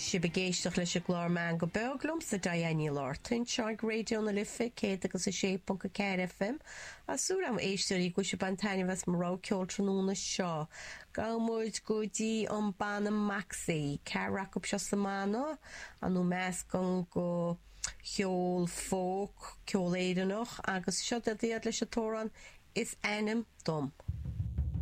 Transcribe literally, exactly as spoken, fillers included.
si begéisteach leis a glár man go beglum sa Diana Lorton, seag radio na lifa céad agus a sé punca ceir F M, a súr am éisteí go si bantaine was marrá ceol tróna seo. Gamuid go dí an banna Maxi, cearach up se samana, anú meas gan go cheol fóg, ceol éidirnach, agus seo a dhéad leis a tóran is enim dom.